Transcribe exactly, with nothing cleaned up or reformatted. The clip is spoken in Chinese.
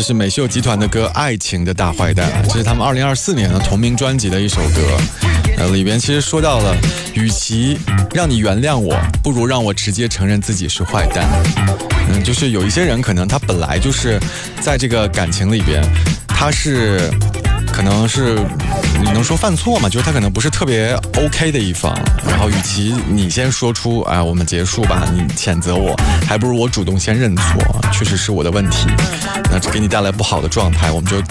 这是美秀集团的歌《爱情的大坏蛋》，这是他们二零二四年的同名专辑的一首歌。呃，里边其实说到了，与其让你原谅我，不如让我直接承认自己是坏蛋。嗯，就是有一些人可能他本来就是在这个感情里边，他是可能是你能说犯错吗？就是他可能不是特别 OK 的一方，然后与其你先说出哎我们结束吧，你谴责我，还不如我主动先认错，确实是我的问题，那这给你带来不好的状态，我们就